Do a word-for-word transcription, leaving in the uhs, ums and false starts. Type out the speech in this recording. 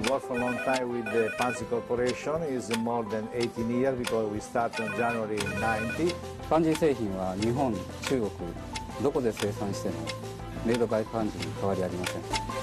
work for a long time with the Pansy Corporation. It's more than eighteen years because we started in January ninety. パンジー製品は日本、中国、どこで生産してもメイドバイパンジーに変わりありません。